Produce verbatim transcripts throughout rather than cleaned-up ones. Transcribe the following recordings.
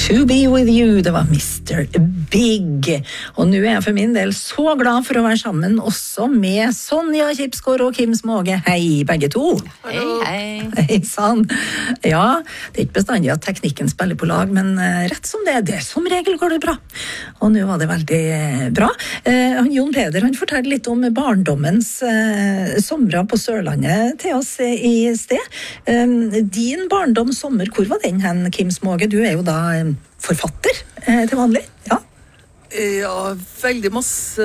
To be with you, det var mister Big. Og nå er jeg for min del så glad for å være sammen også med Sonja Kipsgaard og Kim Småge. Hei, begge to. Hei, hei. Hei, sann. Ja, det er ikke bestandig at teknikken spiller på lag, men rett som det er det, som regel går det bra. Og nå var det veldig bra. Eh, Jon Peder, han fortalte litt om barndommens eh, somre på Sørlandet til oss i sted. Eh, din barndom sommer, hvor var den hen, Kim Småge? Du er jo da forfatter eh, til vanlig, ja? Ja, veldig masse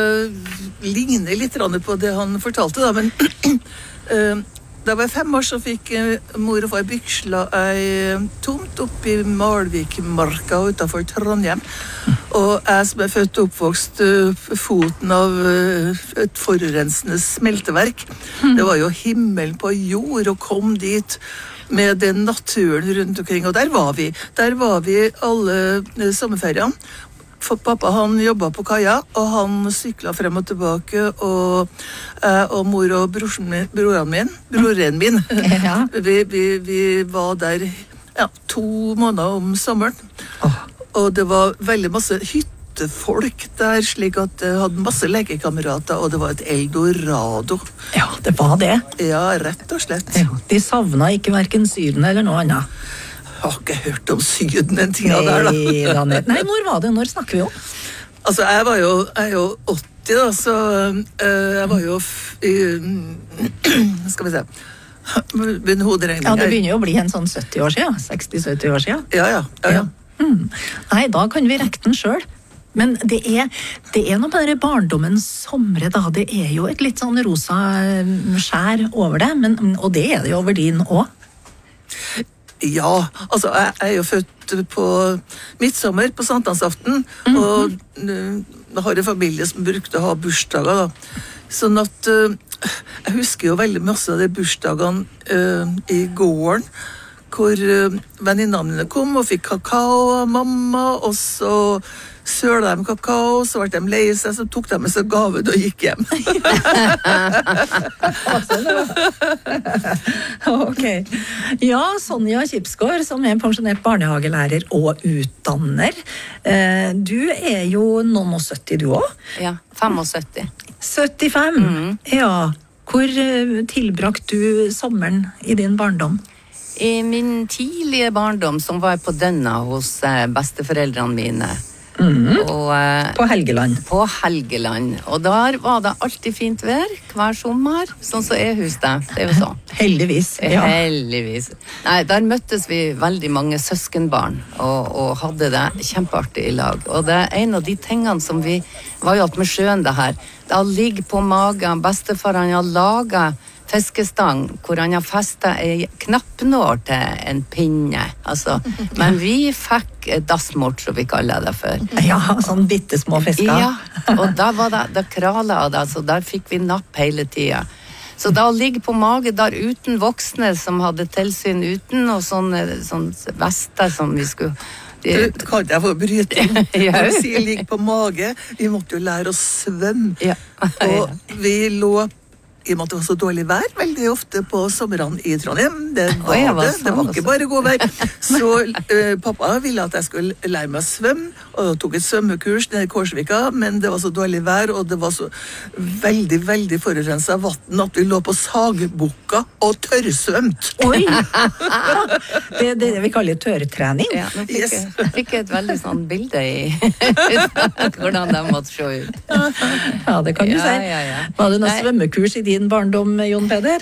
ligner litt på det han fortalte, da, men uh, da jeg var fem år så fikk uh, mor og far byksla ei tomt opp i Malvikmarka utenfor Trondheim, og jeg som er født og oppvokst uh, foten av uh, et forurensende smelteverk, mm. det var jo himmelen på jord, og kom dit med den naturen rundt omkring, og der var vi. Der var vi alle uh, sommerferiene. For pappa, han jobbet på kaja, og han syklet frem og tilbake, og jeg og mor og brorsen min, broren min, broren min, ja. vi, vi, vi var der ja, to måneder om sommeren. Oh. Og det var veldig masse hyttefolk der, slik at jeg hadde masse lekekamerater, og det var et eldorado. Ja, det var det. Ja, rett og slett. Ja, de savnet ikke hverken Syden eller noe annet. Jeg har ikke hørt om Syden den tida der, da. Nei, da. Nei, når var det? Når snakker vi om? Altså, jeg var jo, jeg er jo åtti, da, så uh, jeg var jo i, skal vi se, begynner hoderegning. Ja, det begynner jo å bli en sånn sytti år siden, seksti til sytti år siden. Ja, ja, ja. ja. Mm. Nei, da kan vi rekke den selv. Men det er, det er noe med det barndommens somre, da. Det er jo et litt sånn rosa skjær over det, men, og det er det jo over din også. Ja, altså jeg er jo født på midtsommer, på sankthansaften, mm-hmm. og jeg har en familie som brukte å ha bursdager, da. Sånn at uh, jeg husker jo veldig masse av de bursdagene uh, i gården, hvor uh, venninnene mine kom og fikk kakao av mamma, og så søla de kakao, så ble de lei seg, så tok de med seg gave og gikk hjem. Ok. Ja, Sonja Kipsgaard, som er pensjonert barnehagelærer og utdanner. Du er jo noen og sytti, du også? Ja, syttifem. syttifem? Mm. Ja. Hvor tilbrakt du sommeren i din barndom? I min tidlige barndom, som var på Dønna hos besteforeldrene mine. Mm. Og, uh, på Helgeland. På Helgeland. Og der var det alltid fint vær hver sommer, sånn som jeg husker. Det er jo sånn. Heldigvis. Ja. Heldigvis. Nei, der møttes vi veldig mange søskenbarn og, og hadde det kjempeartig i lag. Og det er en av de tingene som vi var jo alt med sjøen det her. Da ligge på magen, bestefar han har laget fiskestang, hvor han har festet en knappnål til en pinne. Altså, men vi fikk dassmort, som vi kaller det for. Ja, sånn bittesmå fisker. Ja, og da var det, da krala av det, så der fikk vi napp hele tiden. Så da å ligge på mage der uten voksne som hadde tilsyn uten, og sånne, sånne vester som vi skulle... Det kan jeg få bryte inn. Når du sier ligge på mage, vi måtte jo lære å svømme. Ja. Og vi lå i og med at det var så dårlig vær, veldig ofte på sommeren i Trondheim. Det var oh, det, det var ikke bare god vær. Så uh, pappa ville at jeg skulle lære meg å svømme, og tok et svømmekurs nede i Korsvika, men det var så dårlig vær, og det var så veldig, veldig forurenset vatten at vi lå på sagbukka og tørrsvømt. Oi! Det er det vi kaller tørrtrening. Ja, nå fikk, yes. jeg, fikk jeg et veldig sånn bilde i hvordan de måtte se ut. Ja, det kan du ja, si. Ja, ja. Var det noe svømmekurs i din barndom, Jon Peder?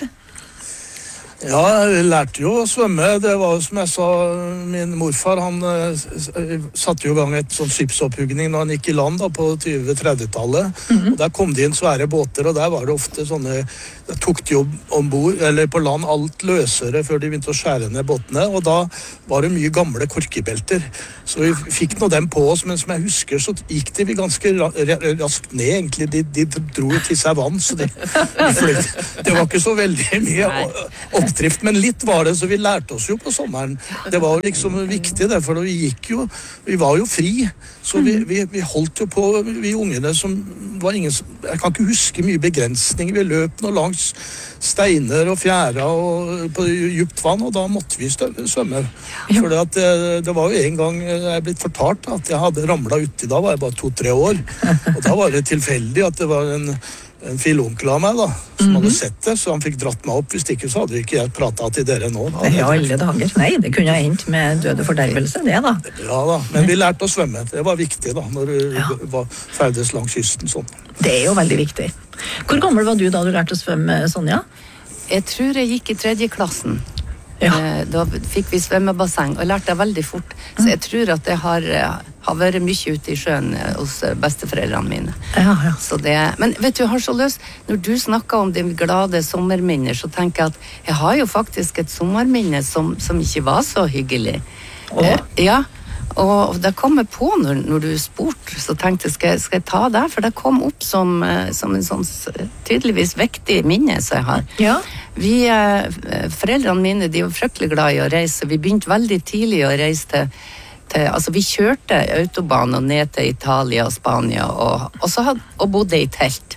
Ja, jeg lærte jo å svømme. Det var jo som jeg sa, min morfar, han uh, satte jo i gang et sånn skipsopphuggning når han gikk i land da, på tjue-tredvetallet. Mm-hmm. Og der kom de inn svære båter, og der var det ofte sånne, der tok de jo ombord, eller på land alt løsere før de begynte å skjære ned båtene, og da var det mye gamle korkebelter. Så vi fikk nå dem på oss, men som jeg husker, så gikk de vi ganske ra raskt ned, egentlig. De, de dro jo til seg vann, så de, de fløy. Det var ikke så veldig mye oppdrift, men litt var det, så vi lærte oss jo på sommeren. Det var liksom viktig, det, for vi gikk jo, vi var jo fri, så vi, vi, vi holdt jo på, vi ungene som var ingen, jeg kan ikke huske mye begrensninger, vi løp noe langt, langs steiner og fjæra og på djupt vann, og da måtte vi stø- svømme. Ja. For det, det var jo en gang jeg blitt fortalt at jeg hadde ramla uti, da var jeg bare to-tre år. Og da var det tilfeldig at det var en en filonkel av meg da, som hadde sett det, så han fikk dratt meg opp. Hvis ikke så hadde ikke jeg pratet til dere nå. Da. Ja, alle dager. Nei, det kunne jeg hendt med døde fordervelse, det da. Ja da, men vi lærte å svømme. Det var viktig da, når du Ja. var ferdes langs kysten sånn. Det er jo veldig viktig. Hvor gammel var du da du lærte å svømme, Sonja? Jeg tror jeg gikk i tredje klassen. Ja. Eh, Da fikk vi svømmebasseng, og jeg lærte det veldig fort. Så jeg tror at jeg har, eh, har vært mye ute i sjøen eh, hos eh, besteforeldrene mine. Ja, ja. Så det, men vet du, jeg har så lyst, når du snakker om de glade sommerminner, så tenker jeg at jeg har jo faktisk et sommerminne som, som ikke var så hyggelig. Åh. Eh, ja, og det kom jeg på når, når du spurte, så tenkte jeg, skal, jeg- skal jeg ta det? For det kom opp som, eh, som en sånn s- tydeligvis vektig minne som jeg har. Ja. Vi, eh, foreldrene mine, de var fryktelig glad i å reise. Vi begynte veldig tidlig å reise til, til altså vi kjørte autobahn og ned til Italia og Spania, og, og, så had, og bodde i telt.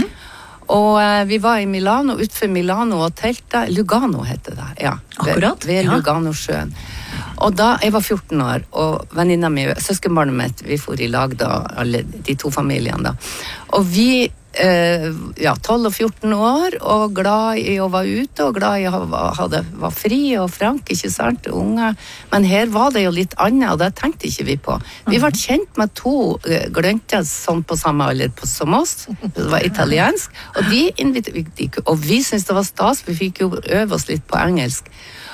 Og eh, vi var i Milano, utenfor Milano, og teltet, Lugano heter det, ja. Akkurat, Ved, ved ja. Lugano-sjøen. Og da, jeg var fjorten år, og venninna mi, søskenbarnet mitt, vi for i lag da, alle de to familiene da. Og vi, eh, ja, tolv og fjorten år, og glad i å være ute, og glad i å ha, hadde, var fri og frank, ikke sant, unge. Men her var det jo litt annet, og det tenkte ikke vi på. Vi ble kjent med to uh, glønter sånn på samme alder på, som oss, det var italiensk, og de inviterte, de, og vi syntes det var stas, vi fikk jo øve oss litt på engelsk.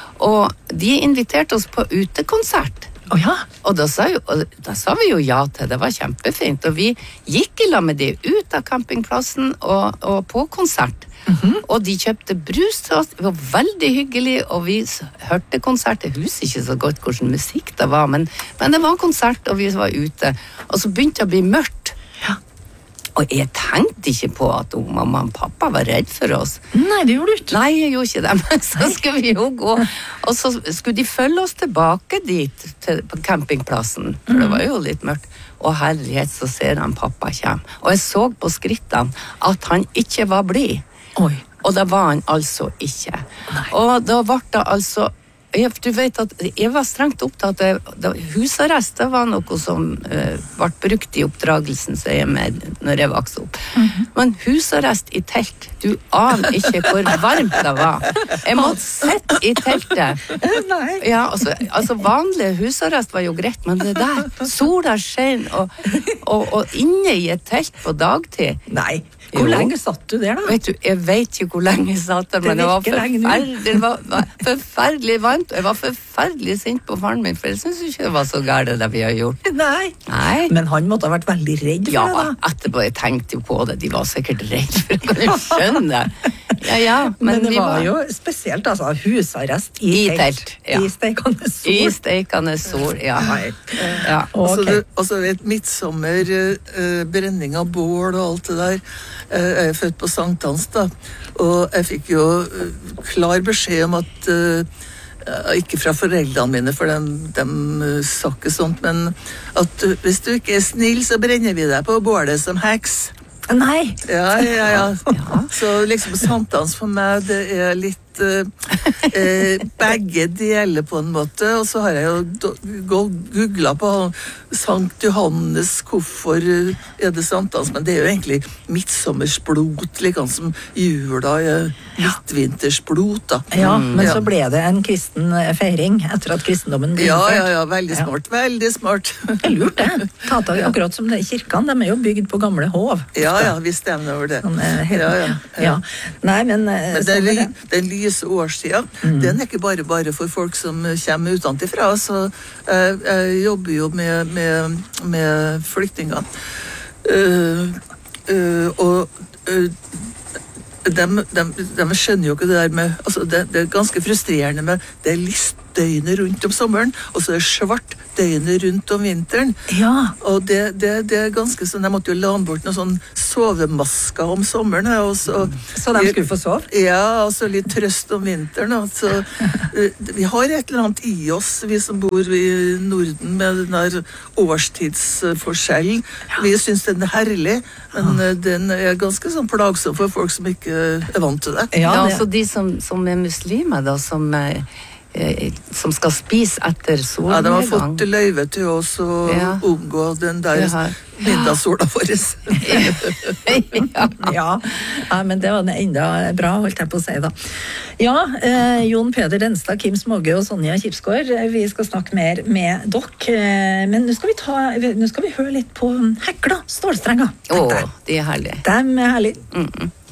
Og de inviterte oss på utekonsert. Å ja. Og da sa, jo, og da sa vi jo ja til, det var kjempefint. Og vi gikk i lag med de ut av campingplassen og, og på konsert. Og de kjøpte brus til oss, det var veldig hyggelig, og vi s- hørte konsert. Jeg husker ikke så godt hvordan musikk det var, men, men det var konsert, og vi var ute. Og så begynte det å bli mørkt. Ja. Og jeg tenkte ikke på at oh, mamma og pappa var redd for oss. Nei, det gjorde du ikke. Nei, jeg gjorde ikke det, men så skulle vi jo gå. Og så skulle de følge oss tilbake dit, til, på campingplassen, for det var jo litt mørkt. Og herlighet, så ser han pappa kjem. Og jeg så på skrittene at han ikke var blid. Oi. Og det var han altså ikke. Og da ble det altså jeg, du vet at jeg var strengt opptatt av det, husarrest, det var noe som uh, ble brukt i oppdragelsen som jeg med når jeg vokste opp. Men husarrest i telt, du aner ikke hvor varmt det var. Jeg måtte sitte i teltet. Nei. Ja, altså, altså vanlig husarrest var jo greit, men det der, sola skjen og, og, og inne i et telt på dagtid. Nei. Hvor Jo. lenge satt du der da? Vet du, jeg vet ikke hvor lenge jeg satt der, Det men det var virker lenge nå. forferdelig, det var, var forferdelig varmt, og jeg var forferdelig sint på faren min, for jeg synes ikke det var så gærent det vi har gjort. Nei. Nei. Men han måtte ha vært veldig redd for Ja, det da. etterpå, jeg tenkte jo på det, de var sikkert redd for å kunne skjønne. Ja, ja, men, Men, det vi var jo spesielt, altså, husarrest i, I telt, ja. I steikende sol. i steikende sol, ja. Nei. Ja. Og så Ok. det- og så vet midtsommer, eh, brenning av bål og alt det der. Eh, Jeg er født på sankthans, da. Og jeg fikk jo eh, klar beskjed om at eh, eh, ikke fra foreldrene mine, for de, de eh, sa ikke sånt, men at eh, hvis du ikke er snill, så brenner vi deg på bålet som heks. Nei. Ja, ja, ja. Så liksom sankthans for meg, det er litt eh, eh, begge deler på en måte. Og så har jeg jo do- gå- googlet på Sankt Johannes, hvorfor eh, er det sankthans? Men det er jo egentlig midtsommersblot, liksom som jula er midtvintersblot, da. Ja, men Ja. så ble det en kristen eh, feiring etter at kristendommen ble Ja, innført. ja, ja, veldig smart, veldig smart. Jeg lurte det. Tata, akkurat som det i kirkene, de er jo bygd på gamle hov. Ja, ja, vi stemmer over det. Sånn, eh, helt- Ja, ja, ja. ja. Nei, men, eh, Men sånn den, er ly, det. den lyse årstida, den er ikke bare bare for folk som eh, kommer utenfra. Så jeg, jeg jobber jo med, med, med flyktninger. Eh, eh, og uh, de, de, de skjønner jo ikke det der med altså det, det er ganske frustrerende med det lyst, døgnet rundt om sommeren, og så er det svart døgnet rundt om vinteren. Ja. Og det, det, det er ganske sånn, jeg måtte jo lane bort noen sånn sovemasker om sommeren. Og så, Så de skulle få sove? Ja, altså litt trøst om vinteren. Altså, vi har et eller annet i oss, vi som bor i Norden med den der årstidsforskjellen. Vi synes den er herlig, men den er ganske sånn plagsom for folk som ikke er vant til det. Ja, Ja, altså det, de som, som er muslimer da, som, eh, eh, som skal spise etter Ja, de har solnedgang. fått løyve til oss å Ja. unngå den der Det har- middagssola vår. ja. ja. ja, men det var enda bra, holdt jeg på å si da. Ja, eh, Jon Peder Renstad, Kim Småge og Sonja Kipsgaard, eh, vi skal snakke mer med dere, eh, men nå skal vi ta, nå skal vi høre litt på Hekla stålstrenger. Å, de er herlige. De er herlige. Mm -mm.